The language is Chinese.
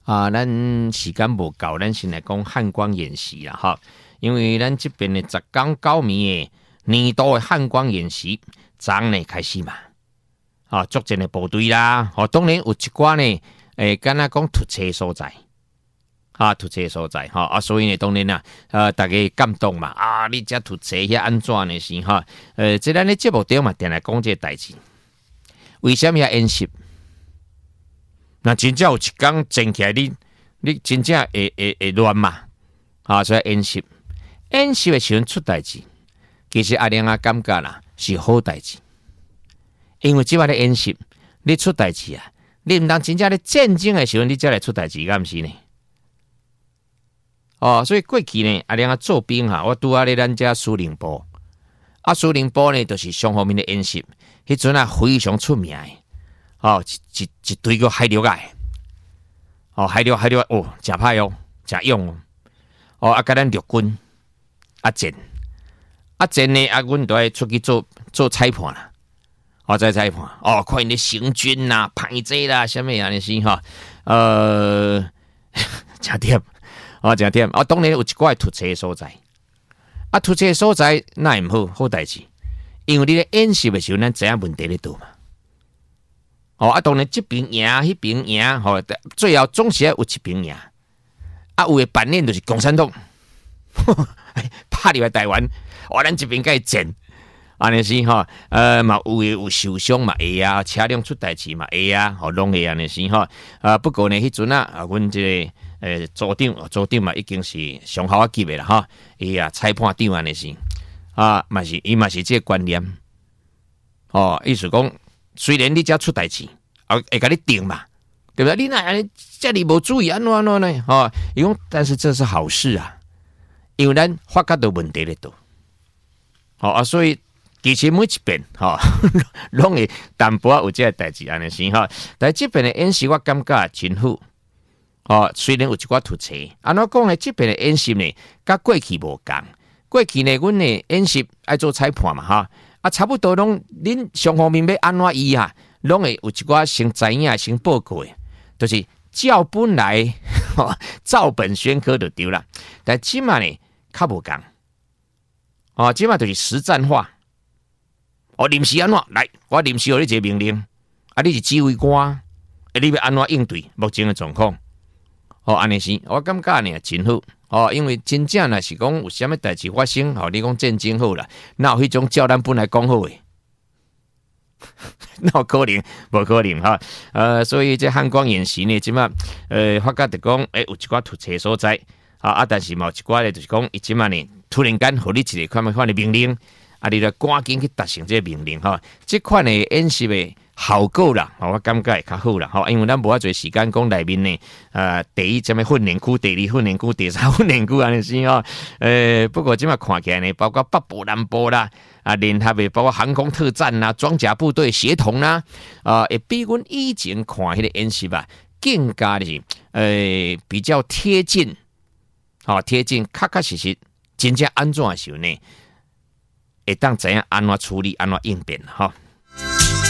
咱时间无够，咱先来讲汉光演习啦哈。因为咱这边的10天9暝的年度的汉光演习，昨呢开始嘛，作战的部队啦，当然有一寡呢，敢若讲突车所在，突车所在，所以呢，当然啦，大家感动嘛，你这突车遐安怎呢是哈？这咱的节目中嘛，定来讲这代志，为什么要演习？那真正有一天整起来，你真正会乱嘛？所以演习的时阵出代志，其实阿亮啊感觉啦是好代志，因为即摆咧演习，你出代志啊，你唔当真正咧战争的时阵，你才来出代志，敢毋是呢？所以过去呢，阿亮啊做兵我拄咧咱遮司令部，司令部呢就是双方面的演习，迄阵非常出名的。一堆个海陆啊，海陆真歹真勇甲咱陆军战呢阮都爱出去做裁判啦，做裁判看因咧行军啦、派这啦、什么样的是真忝真忝当然有一寡突车所在，突车所在那会唔好代志，因为你咧演习的时候，咱知影问题咧倒嘛。当然这边赢，迄边赢，最后总是要有一边赢。有的版面就是共产党，拍入来台湾，咱这边该战，安尼是嘛有的有受伤嘛会车辆出代志嘛会拢会安尼是不过呢，迄阵阮这个组长嘛已经是上校级的啦裁判长安尼是伊嘛是这个观念意思讲。虽然你遮出代志，会甲你定嘛，对不对？你那这里无注意安怎呢？伊讲，但是这是好事啊，因为咱发觉到问题咧度，所以其实每一遍拢会淡薄有这个代志安尼是但这边的演习我感觉真好，虽然有一寡突车，安怎讲呢？这边的演习呢，甲过去无共，过去呢，阮的演习爱做裁判嘛差不多拢，恁双方面要安怎伊拢会有一寡先知影、先报告的，就是照本来照本宣科就对啦。但即马呢，较无共，即马就是实战化。临时安怎来？我临时有你一个命令，你是指挥官，你要安怎应对目前的状况？安尼是，我感觉呢真好。因为真正若是讲有啥物代志发生，你讲战争好啦，哪有迄种照咱本来讲好诶？哪有可能？无可能所以这汉光演习呢，即马发觉就讲，有一寡突车所在但是嘛有一寡咧，就是讲伊即马呢，突然间互你一个款的命令，你就赶紧去达成这个命令这款的演习的效果啦，我感觉会较好啦，因为咱无遐侪时间讲内面呢，第一什么训练区、第二训练区、第三训练区安尼是不过即马看起来呢，包括北部、南部啦，联合的包括航空特战啦、装甲部队协同啦，会比阮以前看迄个演习更加的比较贴近，确实实真正安怎的时候呢，会当知影安怎处理、安怎应变